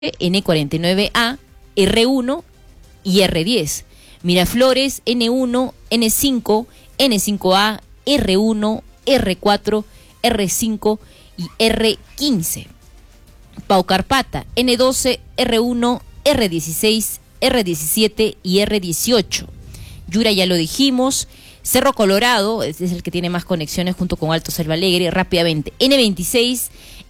N49A, R1 y R10. Miraflores, N1, N5, N5A, R1, R4, R5 y R15. Paucarpata, N12, R1, R16, R17 y R18. Yura ya lo dijimos. Cerro Colorado, este es el que tiene más conexiones junto con Alto Selva Alegre. Rápidamente, N26,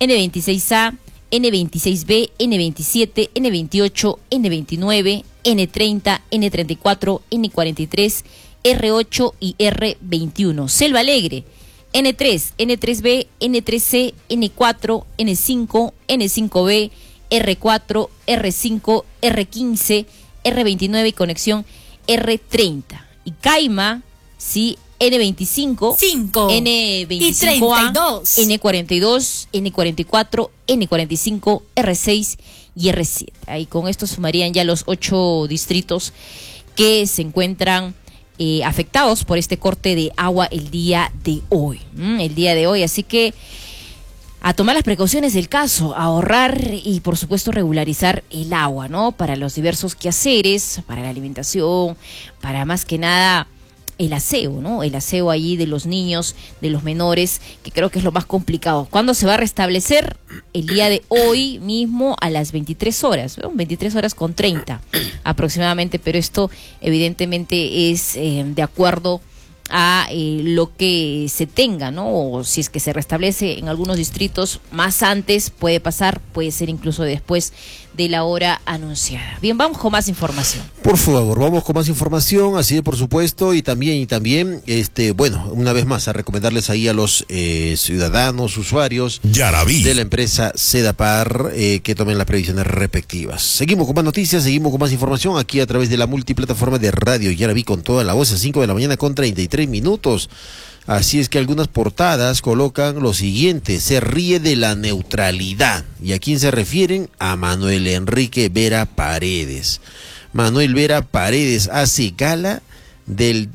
N26A, N26B, N27, N28, N29, N30, N34, N43, R8 y R21. Selva Alegre, N3, N3B, N3C, N4, N5, N5B, R4, R5, R15, R29 y conexión R30. Y Caima, sí, N25, 5, N25A, N42, N44, N45, R6 y R7. Ahí con esto sumarían ya los 8 distritos que se encuentran afectados por este corte de agua el día de hoy. Así que a tomar las precauciones del caso, a ahorrar y por supuesto regularizar el agua, ¿no? Para los diversos quehaceres, para la alimentación, para más que nada el aseo, ¿no? El aseo allí de los niños, de los menores, que creo que es lo más complicado. ¿Cuándo se va a restablecer? El día de hoy mismo a las 23 horas, ¿no? 23 horas con 30 aproximadamente, pero esto evidentemente es de acuerdo a lo que se tenga, ¿no? O si es que se restablece en algunos distritos más antes, puede pasar, puede ser incluso después de la hora anunciada. Bien, vamos con más información. Por favor, vamos con más información, así de por supuesto, y también, bueno, una vez más, a recomendarles ahí a los ciudadanos, usuarios Yaraví de la empresa Sedapar, que tomen las previsiones respectivas. Seguimos con más noticias, seguimos con más información, aquí a través de la multiplataforma de Radio Yaraví con toda la voz, a 5 de la mañana con 33 minutos. Así es que algunas portadas colocan lo siguiente: se ríe de la neutralidad. ¿Y a quién se refieren? A Manuel Enrique Vera Paredes. Manuel Vera Paredes hace gala del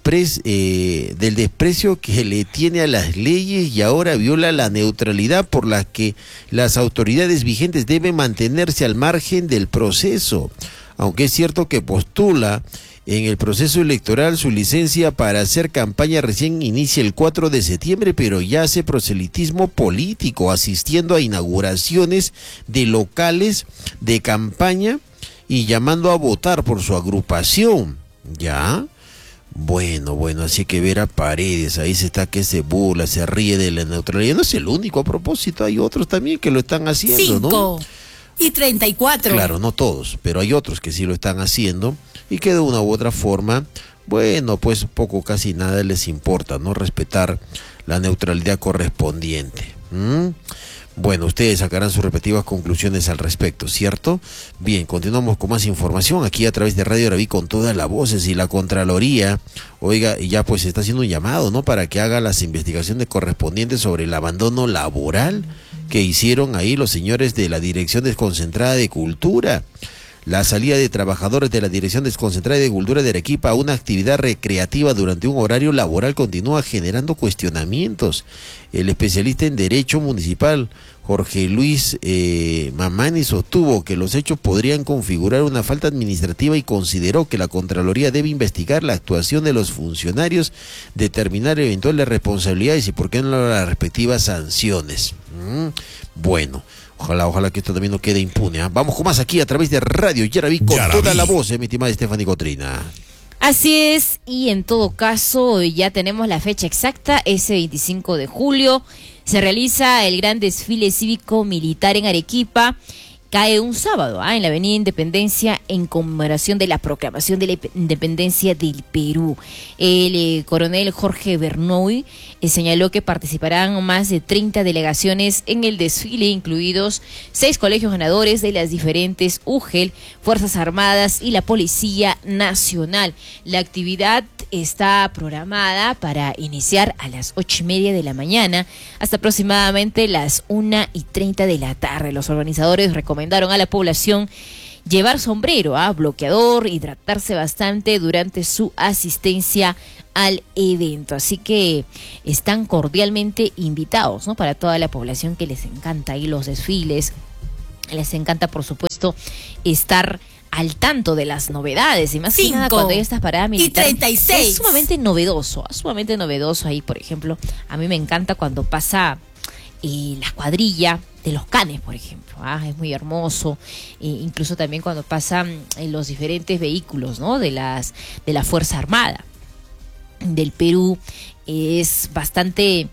desprecio que le tiene a las leyes y ahora viola la neutralidad por la que las autoridades vigentes deben mantenerse al margen del proceso. Aunque es cierto que postula en el proceso electoral, su licencia para hacer campaña recién inicia el 4 de septiembre, pero ya hace proselitismo político, asistiendo a inauguraciones de locales de campaña y llamando a votar por su agrupación. ¿Ya? Bueno, así que Vera Paredes, ahí se está que se burla, se ríe de la neutralidad. No es el único, a propósito, hay otros también que lo están haciendo, 5 y 34. Claro, no todos, pero hay otros que sí lo están haciendo y que de una u otra forma, bueno, pues poco, casi nada les importa, ¿no? Respetar la neutralidad correspondiente. Bueno, ustedes sacarán sus respectivas conclusiones al respecto, ¿cierto? Bien, continuamos con más información aquí a través de Radio Yaraví con todas las voces y la Contraloría. Oiga, ya pues se está haciendo un llamado, ¿no? Para que haga las investigaciones correspondientes sobre el abandono laboral que hicieron ahí los señores de la Dirección Desconcentrada de Cultura. La salida de trabajadores de la Dirección Desconcentrada de Cultura de Arequipa a una actividad recreativa durante un horario laboral continúa generando cuestionamientos. El especialista en Derecho Municipal, Jorge Luis Mamani, sostuvo que los hechos podrían configurar una falta administrativa y consideró que la Contraloría debe investigar la actuación de los funcionarios, determinar eventuales responsabilidades y por qué no las respectivas sanciones. Bueno, ojalá que esto también no quede impune, ¿eh? Vamos con más aquí a través de Radio Yaraví con toda la voz, mi estimada Stephanie Cotrina. Así es, y en todo caso ya tenemos la fecha exacta, ese 25 de julio se realiza el gran desfile cívico-militar en Arequipa. Cae un sábado en la Avenida Independencia en conmemoración de la proclamación de la independencia del Perú. El coronel Jorge Bernoy señaló que participarán más de 30 delegaciones en el desfile, incluidos 6 colegios ganadores de las diferentes UGEL, Fuerzas Armadas y la Policía Nacional. La actividad está programada para iniciar a las 8:30 de la mañana hasta aproximadamente las 1:30 de la tarde. Los organizadores recomendaron a la población llevar sombrero, bloqueador, hidratarse bastante durante su asistencia al evento. Así que están cordialmente invitados, ¿no? Para toda la población que les encanta ahí los desfiles, Les encanta, por supuesto, estar al tanto de las novedades, y más que nada cuando hay estas paradas militares. Y 36. Es sumamente novedoso ahí, por ejemplo. A mí me encanta cuando pasa la cuadrilla de los canes, por ejemplo. Es muy hermoso. Incluso también cuando pasan los diferentes vehículos, ¿no? de la Fuerza Armada del Perú. Es bastante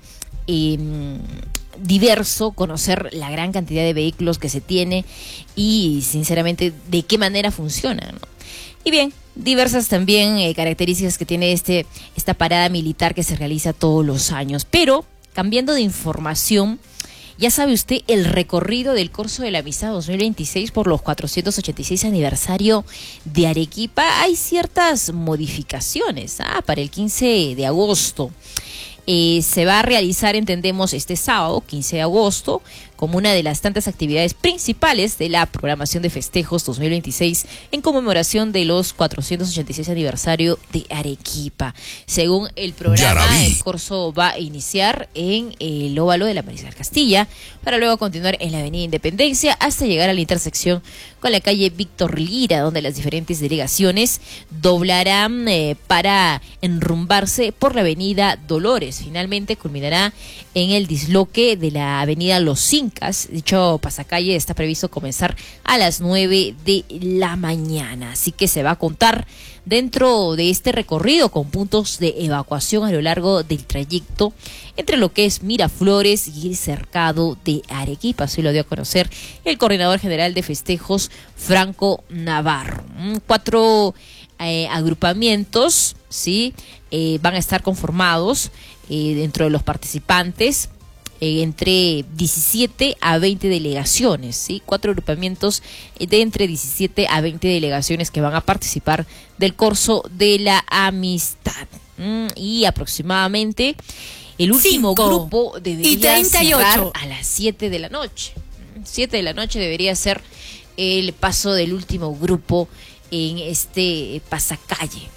diverso conocer la gran cantidad de vehículos que se tiene y sinceramente de qué manera funcionan, ¿no? Y bien, diversas también características que tiene esta parada militar que se realiza todos los años. Pero cambiando de información, ya sabe usted el recorrido del Corso de la Amistad 2026 por los 486 aniversario de Arequipa. Hay ciertas modificaciones para el 15 de agosto. Se va a realizar, entendemos, este sábado, 15 de agosto, como una de las tantas actividades principales de la programación de festejos 2026 en conmemoración de los 486 aniversario de Arequipa. Según el programa, el corso va a iniciar en el óvalo de la Mariscal Castilla para luego continuar en la Avenida Independencia hasta llegar a la intersección con la calle Víctor Lira, donde las diferentes delegaciones doblarán para enrumbarse por la Avenida Dolores. Finalmente culminará en el disloque de la Avenida Los Incas. Dicho pasacalle está previsto comenzar a las 9 de la mañana. Así que se va a contar dentro de este recorrido con puntos de evacuación a lo largo del trayecto entre lo que es Miraflores y el cercado de Arequipa. Así lo dio a conocer el coordinador general de festejos, Franco Navarro. 4 agrupamientos, ¿sí? Van a estar conformados dentro de los participantes entre 17 a 20 delegaciones, ¿sí? 4 agrupamientos de entre 17 a 20 delegaciones que van a participar del Corso de la Amistad. Y aproximadamente el último grupo debería cerrar a las 7 de la noche. 7 de la noche debería ser el paso del último grupo en este pasacalle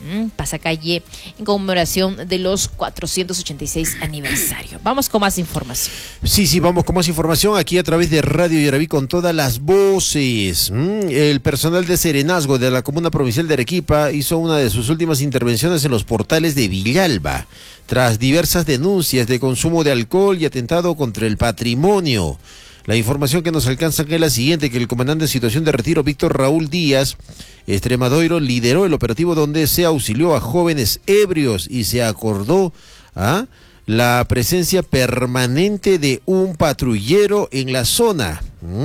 en conmemoración de los 486 aniversario. Vamos con más información. Sí, vamos con más información aquí a través de Radio Yaraví con todas las voces. El personal de Serenazgo de la Comuna Provincial de Arequipa hizo una de sus últimas intervenciones en los portales de Villalba, tras diversas denuncias de consumo de alcohol y atentado contra el patrimonio. La información que nos alcanza es la siguiente, que el comandante de situación de retiro, Víctor Raúl Díaz Extremadoiro, lideró el operativo donde se auxilió a jóvenes ebrios y se acordó la presencia permanente de un patrullero en la zona.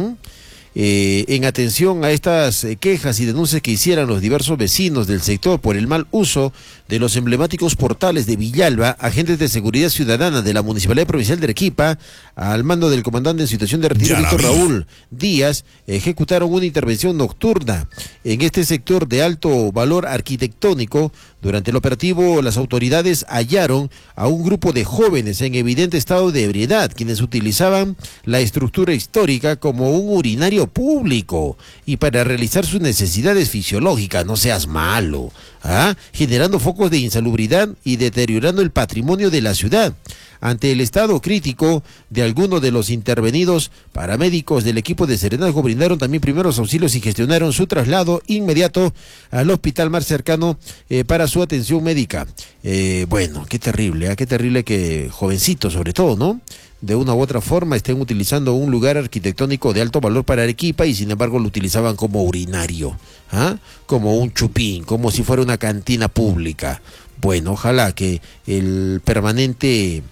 En atención a estas quejas y denuncias que hicieran los diversos vecinos del sector por el mal uso de los emblemáticos portales de Villalba, agentes de seguridad ciudadana de la Municipalidad Provincial de Arequipa, al mando del comandante en situación de retiro, Víctor Raúl Díaz, ejecutaron una intervención nocturna en este sector de alto valor arquitectónico. Durante el operativo, las autoridades hallaron a un grupo de jóvenes en evidente estado de ebriedad, quienes utilizaban la estructura histórica como un urinario público y para realizar sus necesidades fisiológicas. No seas malo, generando focos de insalubridad y deteriorando el patrimonio de la ciudad. Ante el estado crítico de algunos de los intervenidos, paramédicos del equipo de Serenazgo brindaron también primeros auxilios y gestionaron su traslado inmediato al hospital más cercano para su atención médica. Bueno, qué terrible que jovencitos sobre todo, ¿no?, de una u otra forma estén utilizando un lugar arquitectónico de alto valor para Arequipa y sin embargo lo utilizaban como urinario, como un chupín, como si fuera una cantina pública. Bueno, ojalá que el permanente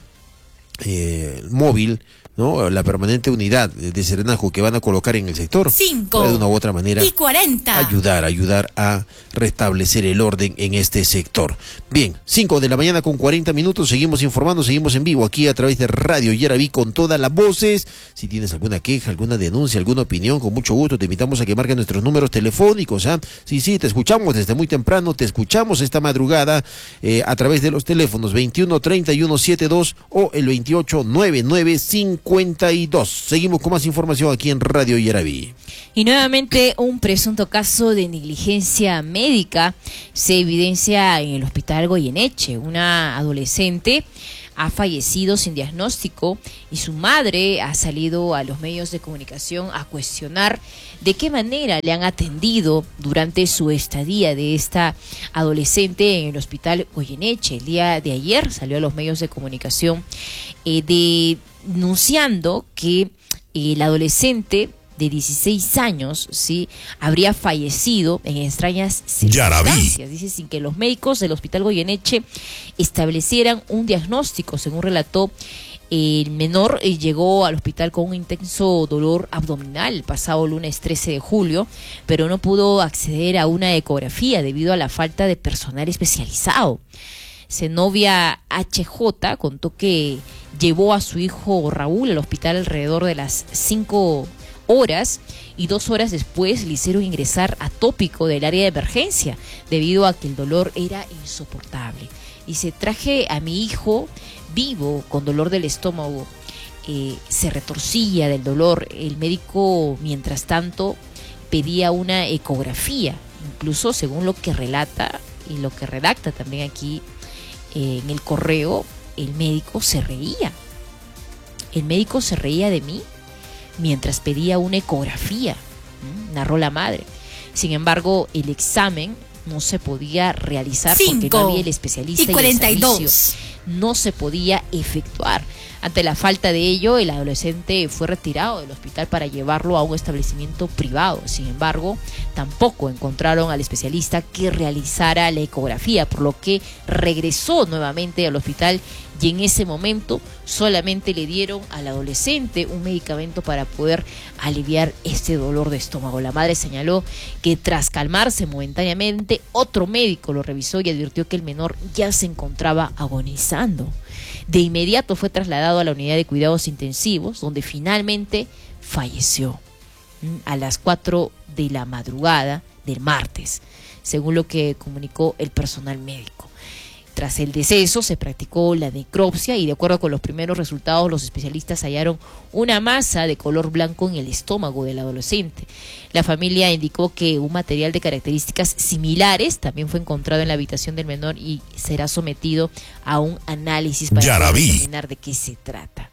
móvil, ¿no?, la permanente unidad de Serenazgo que van a colocar en el sector, 5 de una u otra manera y 40 ayudar a restablecer el orden en este sector. Bien, 5 de la mañana con 40 minutos, seguimos informando, seguimos en vivo aquí a través de Radio Yaraví con todas las voces. Si tienes alguna queja, alguna denuncia, alguna opinión, con mucho gusto te invitamos a que marques nuestros números telefónicos. Sí, te escuchamos desde muy temprano, te escuchamos esta madrugada a través de los teléfonos 21-31-72 o el 28-99-52. Seguimos con más información aquí en Radio Yaraví. Y nuevamente un presunto caso de negligencia médica se evidencia en el hospital Goyeneche. Una adolescente ha fallecido sin diagnóstico y su madre ha salido a los medios de comunicación a cuestionar de qué manera le han atendido durante su estadía de esta adolescente en el hospital Goyeneche. El día de ayer salió a los medios de comunicación denunciando que el adolescente de 16 años, sí, habría fallecido en extrañas circunstancias. Dice, sin que los médicos del hospital Goyeneche establecieran un diagnóstico. Según relató, el menor llegó al hospital con un intenso dolor abdominal el pasado lunes 13 de julio, pero no pudo acceder a una ecografía debido a la falta de personal especializado. Zenobia HJ contó que llevó a su hijo Raúl al hospital alrededor de las 5 horas y 2 horas después le hicieron ingresar a tópico del área de emergencia debido a que el dolor era insoportable. Dice, traje a mi hijo vivo con dolor del estómago, se retorcía del dolor. El médico, mientras tanto, pedía una ecografía, incluso según lo que relata y lo que redacta también aquí en el correo, el médico se reía. El médico se reía de mí mientras pedía una ecografía, narró la madre. Sin embargo, el examen no se podía realizar porque no había el especialista y el servicio no se podía efectuar. Ante la falta de ello, el adolescente fue retirado del hospital para llevarlo a un establecimiento privado. Sin embargo, tampoco encontraron al especialista que realizara la ecografía, por lo que regresó nuevamente al hospital y en ese momento solamente le dieron al adolescente un medicamento para poder aliviar este dolor de estómago. La madre señaló que tras calmarse momentáneamente, otro médico lo revisó y advirtió que el menor ya se encontraba agonizando. De inmediato fue trasladado a la unidad de cuidados intensivos, donde finalmente falleció a las 4 de la madrugada del martes, según lo que comunicó el personal médico. Tras el deceso se practicó la necropsia y de acuerdo con los primeros resultados los especialistas hallaron una masa de color blanco en el estómago del adolescente. La familia indicó que un material de características similares también fue encontrado en la habitación del menor y será sometido a un análisis para determinar de qué se trata.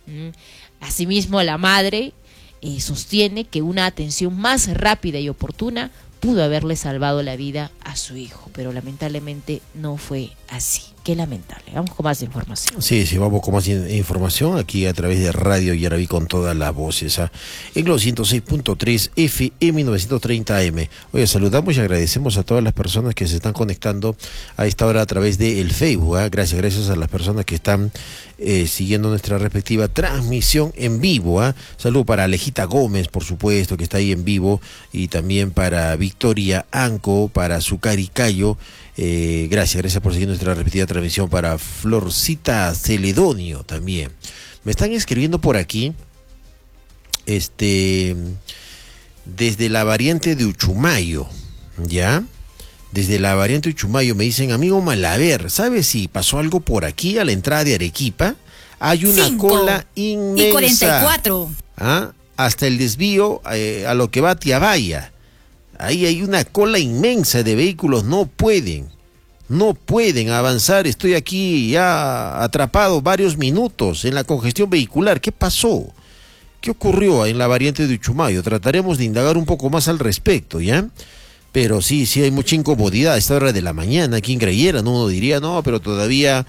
Asimismo, la madre sostiene que una atención más rápida y oportuna pudo haberle salvado la vida a su hijo, pero lamentablemente no fue así. Qué lamentable. Vamos con más información. Sí, vamos con más información aquí a través de Radio Yaraví con todas las voces, en los 106.3 FM 930 AM. Oye, saludamos y agradecemos a todas las personas que se están conectando a esta hora a través del Facebook. Gracias a las personas que están siguiendo nuestra respectiva transmisión en vivo. Saludo para Alejita Gómez, por supuesto, que está ahí en vivo, y también para Victoria Anco, para Zucari Cayo. Gracias por seguir nuestra repetida transmisión, para Florcita Celedonio también. Me están escribiendo por aquí, desde la variante de Uchumayo, ¿ya? Desde la variante de Uchumayo me dicen, amigo Malaver, ¿sabes si pasó algo por aquí a la entrada de Arequipa? Hay una cola inmensa. Y 44. Hasta el desvío a lo que va a Tiabaya. Ahí hay una cola inmensa de vehículos, no pueden avanzar. Estoy aquí ya atrapado varios minutos en la congestión vehicular. ¿Qué pasó? ¿Qué ocurrió en la variante de Uchumayo? Trataremos de indagar un poco más al respecto, ¿ya? Pero sí hay mucha incomodidad a esta hora de la mañana. ¿Quién creyera? ¿No? Uno diría, no, pero todavía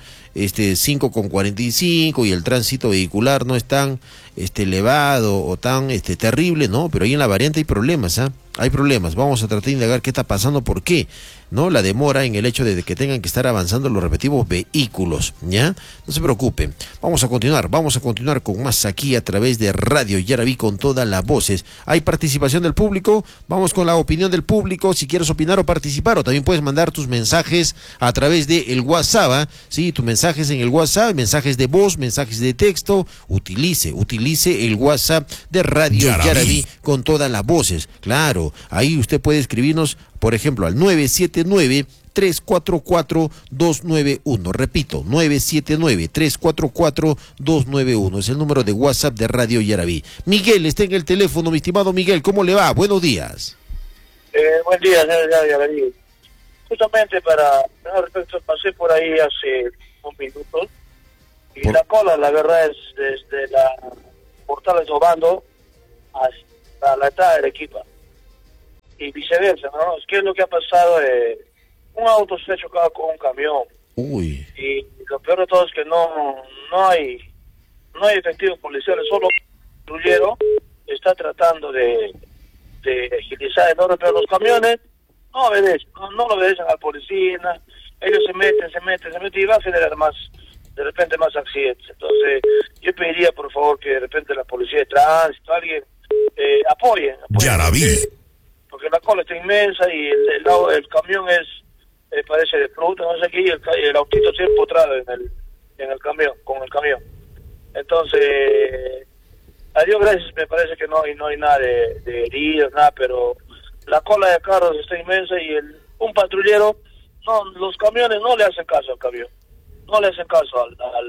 5:45 y el tránsito vehicular no es tan elevado o tan terrible, ¿no? Pero ahí en la variante hay problemas, hay problemas. Vamos a tratar de indagar qué está pasando, por qué, ¿no? La demora en el hecho de que tengan que estar avanzando los respectivos vehículos, ¿ya? No se preocupen. Vamos a continuar con más aquí a través de Radio Yaraví con todas las voces. Hay participación del público. Vamos con la opinión del público. Si quieres opinar o participar, o también puedes mandar tus mensajes a través de el WhatsApp, ¿sí? Tus mensajes en el WhatsApp, mensajes de voz, mensajes de texto. Utilice el WhatsApp de Radio Yaraví con todas las voces. Claro, ahí usted puede escribirnos, por ejemplo, al 979-344-291. Repito, 979-344-291. Es el número de WhatsApp de Radio Yaraví. Miguel está en el teléfono, mi estimado Miguel. ¿Cómo le va? Buenos días. Buen día, señor Yaraví. Justamente para respecto, pasé por ahí hace unos minutos Y la cola, la verdad, es desde la Portales de Obando hasta la entrada del equipo. Y viceversa, ¿no? Es que es lo que ha pasado, un auto se ha chocado con un camión. Uy. Y lo peor de todo es que no hay efectivos policiales, solo un patrullero está tratando de agilizar el orden, pero los camiones no lo obedecen al policía, ellos se meten y va a generar de repente más accidentes. Entonces yo pediría por favor que de repente la policía de tránsito, alguien apoye porque la cola está inmensa y el camión parece de fruta, no sé qué, y el autito se ha empotrado en el camión, con el camión. Entonces, a Dios gracias, me parece que no hay nada de heridos, nada, pero la cola de carros está inmensa y un patrullero, los camiones no le hacen caso al camión, no le hacen caso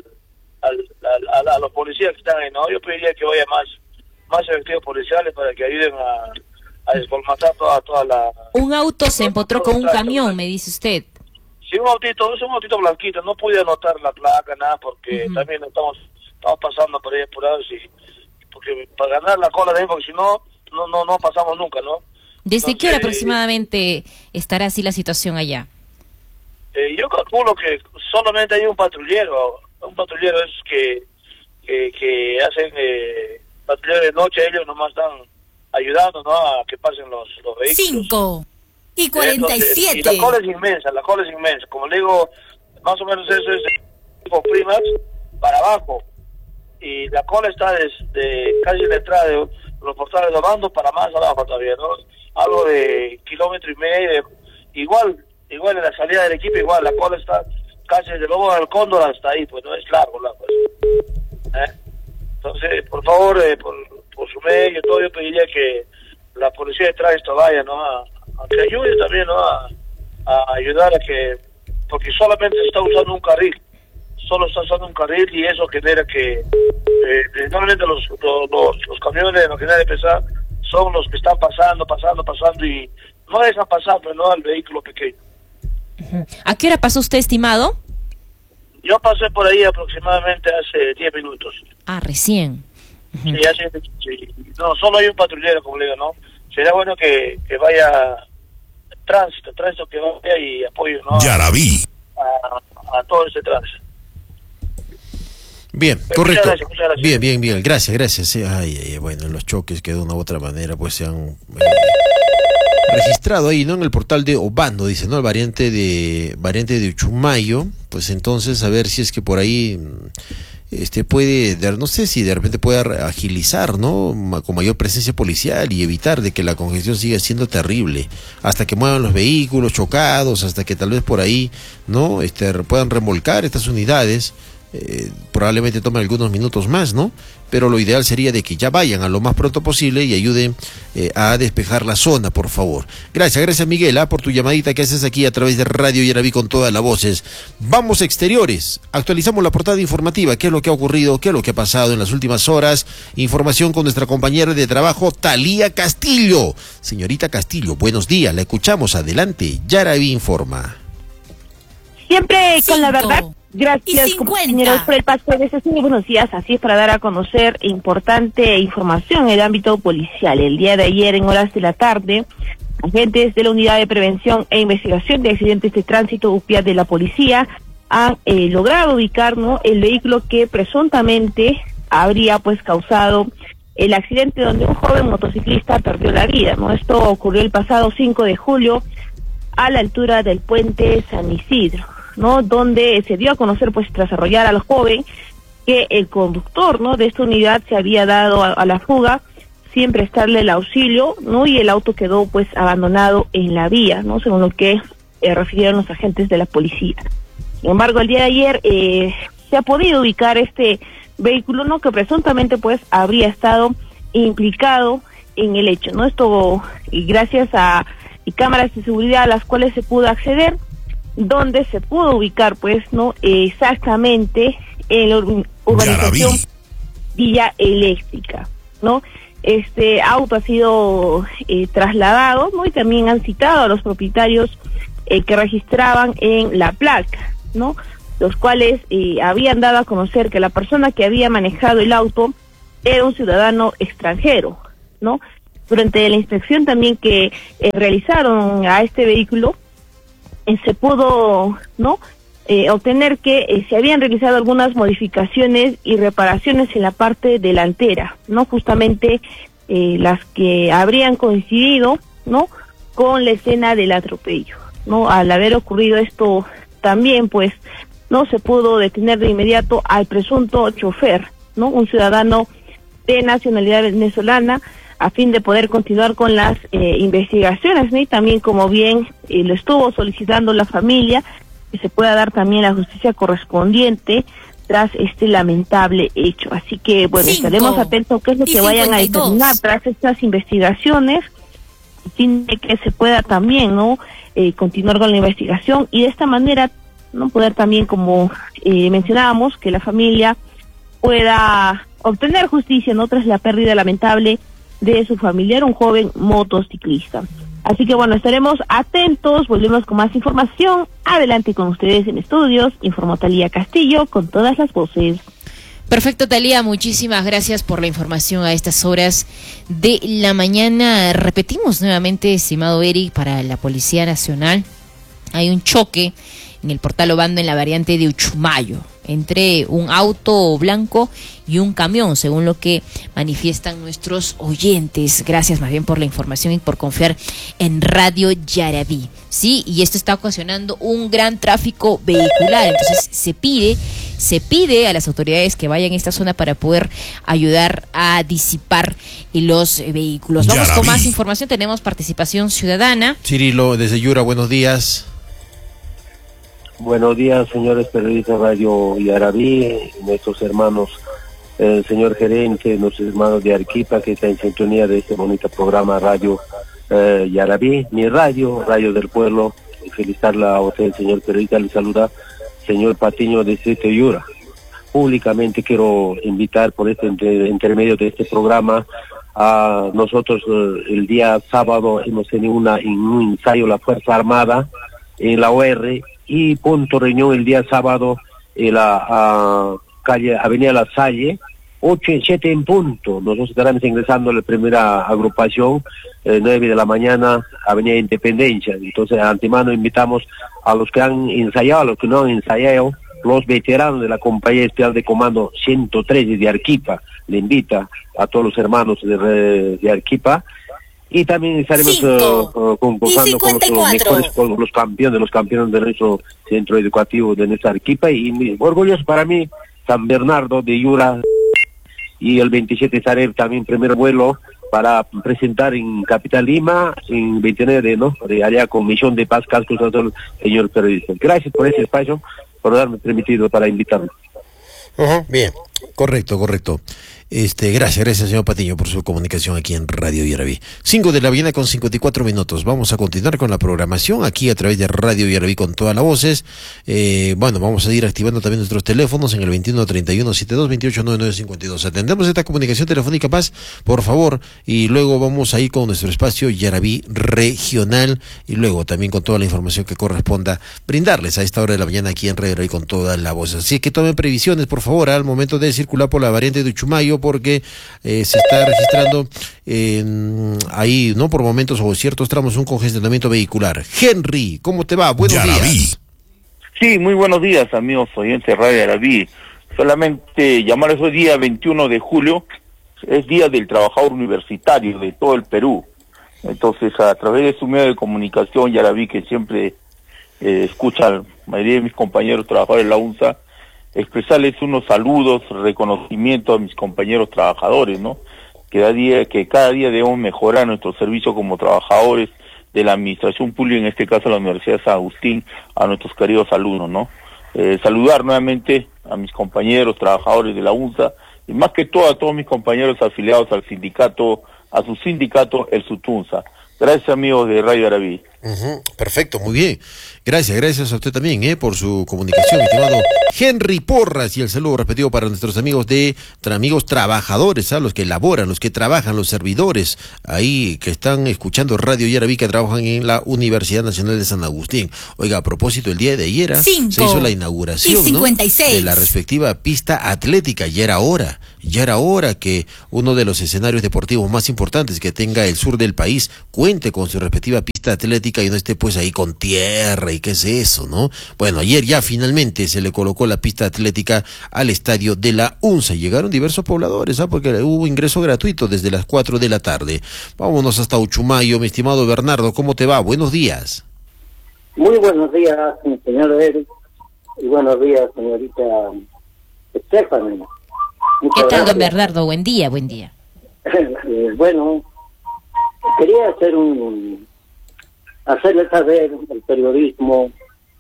a los policías que están ahí, ¿no? Yo pediría que vaya más efectivos policiales para que ayuden a descolmatar toda la... Un auto se empotró con un camión, me dice usted. Sí, un autito blanquito, no pude anotar la placa, nada, porque también estamos pasando por ahí apurados porque para ganar la cola de ahí, porque si no pasamos nunca, ¿no? ¿Desde qué hora aproximadamente estará así la situación allá? Yo calculo que solamente hay un patrullero es que hacen patrullero de noche, ellos nomás están ayudando, ¿no? A que pasen los vehículos. 5:47. Y la cola es inmensa, como le digo, más o menos eso es tipo primas para abajo, y la cola está desde casi la entrada de los Portales de Obando para más abajo todavía, ¿no? Algo de 1,5 kilómetros, igual en la salida del equipo, igual la cola está casi desde Lobo del Cóndor hasta ahí, pues no es largo, pues. Entonces, por favor, por su medio, todo, yo pediría que la policía de tránsito vaya, ¿no? A que ayude también, ¿no? A ayudar a que, porque solamente se está usando un carril, y eso genera que normalmente los camiones, lo que debe pesar, son los que están pasando y no dejan pasar, pues, ¿no? Al vehículo pequeño. ¿A qué hora pasó usted, estimado? Yo pasé por ahí aproximadamente hace 10 minutos. Ah, recién. Sí, no, solo hay un patrullero, como le digo, ¿no? Sería bueno que vaya tránsito que vaya y apoye, ¿no? A todo ese tránsito. Bien, Pero correcto. Muchas gracias. Bien, gracias. Sí, bueno, los choques que de una u otra manera pues se han registrado ahí, ¿no? En el portal de Obando, dice, ¿no? El variante de Uchumayo, pues entonces a ver si es que por ahí puede, no sé si de repente puede agilizar, ¿no? Con mayor presencia policial y evitar de que la congestión siga siendo terrible, hasta que muevan los vehículos chocados, hasta que tal vez por ahí, ¿no? Puedan remolcar estas unidades. Probablemente tome algunos minutos más, ¿no? Pero lo ideal sería de que ya vayan a lo más pronto posible y ayuden a despejar la zona, por favor. Gracias Miguel, por tu llamadita que haces aquí a través de Radio Yaraví con todas las voces. Vamos a exteriores, actualizamos la portada informativa, qué es lo que ha ocurrido, qué es lo que ha pasado en las últimas horas. Información con nuestra compañera de trabajo, Talía Castillo. Señorita Castillo, buenos días, la escuchamos, adelante, Yaraví informa. Siempre con la verdad. Y Gracias, 50. compañeros, por el paso de este muy buenos días. Así es, para dar a conocer importante información en el ámbito policial. El día de ayer, en horas de la tarde, agentes de la Unidad de Prevención e Investigación de Accidentes de Tránsito, UPIA de la Policía, han logrado ubicar, ¿no?, el vehículo que presuntamente habría pues causado el accidente donde un joven motociclista perdió la vida, ¿no? Esto ocurrió el pasado 5 de julio a la altura del puente San Isidro, ¿no? Donde se dio a conocer, pues tras arrollar al joven, que el conductor, ¿no?, de esta unidad se había dado a la fuga sin prestarle el auxilio, ¿no? Y el auto quedó pues abandonado en la vía, ¿no?, según lo que refirieron los agentes de la policía. Sin embargo, el día de ayer se ha podido ubicar este vehículo, ¿no?, que presuntamente pues habría estado implicado en el hecho, ¿no? Esto y gracias a cámaras de seguridad a las cuales se pudo acceder, donde se pudo ubicar pues, ¿no?, exactamente en la urbanización Villa Eléctrica, ¿no? Este auto ha sido trasladado, ¿no?, y también han citado a los propietarios que registraban en la placa, ¿no? los cuales habían dado a conocer que la persona que había manejado el auto era un ciudadano extranjero, ¿no? Durante la inspección también que realizaron a este vehículo, se pudo, ¿no?, obtener que se habían realizado algunas modificaciones y reparaciones en la parte delantera, ¿no? Justamente las que habrían coincidido, ¿no?, con la escena del atropello, ¿no? Al haber ocurrido esto también, pues, no se pudo detener de inmediato al presunto chofer, ¿no?, un ciudadano de nacionalidad venezolana, a fin de poder continuar con las investigaciones, ¿no? Y también, como bien lo estuvo solicitando la familia, que se pueda dar también la justicia correspondiente tras este lamentable hecho. Así que, bueno, estaremos atentos a qué es lo que vayan a determinar tras estas investigaciones, a fin de que se pueda también, ¿no?, continuar con la investigación y de esta manera, ¿no?, poder también, como mencionábamos, que la familia pueda obtener justicia, ¿no?, tras la pérdida lamentable de su familiar, un joven motociclista. Así que bueno, estaremos atentos, volvemos con más información. Adelante con ustedes en estudios, informó Talía Castillo con todas las voces. Perfecto, Talía, muchísimas gracias por la información a estas horas de la mañana. Repetimos nuevamente, estimado Eric, para la Policía Nacional, hay un choque en el Portal Obando en la variante de Uchumayo, entre un auto blanco y un camión, según lo que manifiestan nuestros oyentes. Gracias más bien por la información y por confiar en Radio Yarabí. Sí, y esto está ocasionando un gran tráfico vehicular, entonces se pide a las autoridades que vayan a esta zona para poder ayudar a disipar los vehículos. Vamos con más información, tenemos participación ciudadana. Cirilo, desde Yura, buenos días. Buenos días, señores periodistas de Radio Yarabí, nuestros hermanos, el señor gerente, nuestros hermanos de Arequipa que está en sintonía de este bonito programa Radio Yarabí, mi radio del pueblo. Felicitarle a usted, señor periodista, le saluda señor Patiño de Distrito Yura. Públicamente quiero invitar por este intermedio de este programa a nosotros. El día sábado hemos tenido un ensayo la Fuerza Armada en la OR, y punto reunión el día sábado en la calle Avenida La Salle, 8 y 7 en punto. Nosotros estaremos ingresando a la primera agrupación, 9 de la mañana, Avenida Independencia. Entonces, de antemano invitamos a los que han ensayado, a los que no han ensayado, los veteranos de la Compañía Especial de Comando 113 de Arequipa. Le invita a todos los hermanos de Arequipa. Y también estaremos concursando con los campeones de nuestro centro educativo de nuestra Arequipa. Y orgulloso para mí, San Bernardo de Yura. Y el 27 estaré también primer vuelo para presentar en Capital Lima, en 29 de allá con Misión de Paz, Cascos, señor periodista. Gracias por ese espacio, por darme permitido para invitarme. Bien, correcto. Gracias, señor Patiño, por su comunicación aquí en Radio Yarabí. 5 de la mañana con 54 minutos. Vamos a continuar con la programación aquí a través de Radio Yarabí con todas las voces. Vamos a ir activando también nuestros teléfonos en el 2131-7228-9952. Atendemos esta comunicación telefónica, Paz, por favor, y luego vamos a ir con nuestro espacio Yarabí Regional y luego también con toda la información que corresponda brindarles a esta hora de la mañana aquí en Radio Yarabí con todas las voces. Así que tomen previsiones, por favor, al momento de circular por la variante de Uchumayo, porque se está registrando ahí, ¿no?, por momentos o ciertos tramos un congestionamiento vehicular. Henry, ¿cómo te va? Buenos días. Sí, muy buenos días, amigos oyentes de Radio Yarabí. Solamente llamarles hoy día 21 de julio, es Día del Trabajador Universitario de todo el Perú. Entonces, a través de su medio de comunicación, Yarabí, que siempre escucha a la mayoría de mis compañeros trabajadores de la UNSA, expresarles unos saludos, reconocimiento a mis compañeros trabajadores, ¿no? Que cada día debemos mejorar nuestro servicio como trabajadores de la administración pública, en este caso la Universidad de San Agustín, a nuestros queridos alumnos, ¿no? Saludar nuevamente a mis compañeros trabajadores de la UNSA y más que todo a todos mis compañeros afiliados al sindicato, a su sindicato, el SUTUNSA. Gracias, amigos de Radio Yarabí. Perfecto, muy bien. Gracias a usted también por su comunicación, estimado Henry Porras, y el saludo repetido para nuestros amigos trabajadores, los que laboran, los que trabajan, los servidores ahí que están escuchando Radio Yarabí, que trabajan en la Universidad Nacional de San Agustín. Oiga, a propósito, el día de ayer se hizo la inauguración, 56, ¿no?, de la respectiva pista atlética. Ya era hora que uno de los escenarios deportivos más importantes que tenga el sur del país cuente con su respectiva pista atlética y no esté pues ahí con tierra y qué es eso, ¿no? Bueno, ayer ya finalmente se le colocó la pista atlética al estadio de la UNSA. Llegaron diversos pobladores, porque hubo ingreso gratuito desde las 4 de la tarde. Vámonos hasta Uchumayo, mi estimado Bernardo, ¿cómo te va? Buenos días. Muy buenos días, señor Eric, y buenos días, señorita Estefania. ¿Qué tal, don Bernardo? Buen día. Bueno, quería hacerle saber al periodismo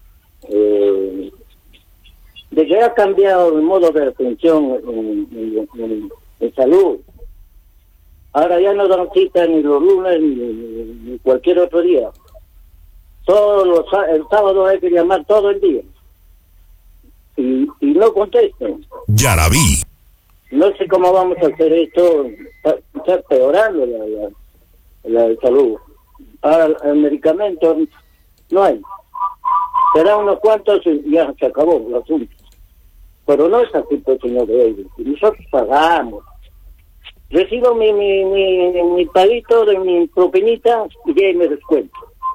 de que ha cambiado el modo de atención en salud. Ahora ya no dan cita ni los lunes ni cualquier otro día. El sábado hay que llamar todo el día y no contesten. Yarabí. No sé cómo vamos a hacer esto. Está empeorando la salud. Ahora el medicamento no hay. Será unos cuantos y ya se acabó el asunto. Pero no es así, pues, señor David. Nosotros pagamos. Recibo mi paguito de mi propinita y ya me descuento.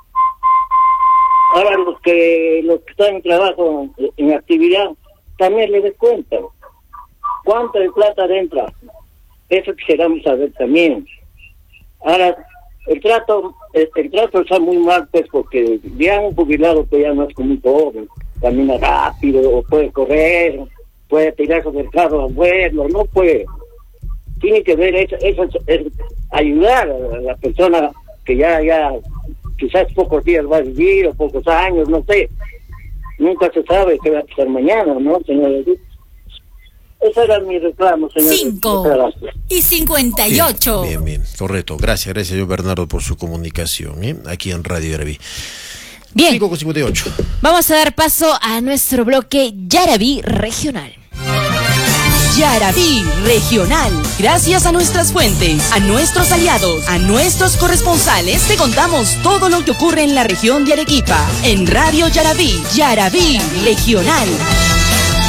Ahora los que están en trabajo, en actividad, también les descuentan. ¿Cuánto de plata entra? Eso quisiéramos saber también. Ahora, el trato está muy mal, pues, porque ya un jubilado pues ya no es como un joven, camina rápido, o puede correr, puede tirarse del carro al vuelo, no puede. Tiene que ver eso es ayudar a la persona que ya quizás pocos días va a vivir, o pocos años, no sé. Nunca se sabe qué va a pasar mañana, ¿no, señor? Ese era mi reclamo, señor. 5:58. Bien, correcto. Gracias, señor Bernardo, por su comunicación, aquí en Radio Yarabí. Bien. 5:58. Vamos a dar paso a nuestro bloque Yarabí Regional. Yarabí Regional. Gracias a nuestras fuentes, a nuestros aliados, a nuestros corresponsales, te contamos todo lo que ocurre en la región de Arequipa. En Radio Yarabí, Yarabí Regional.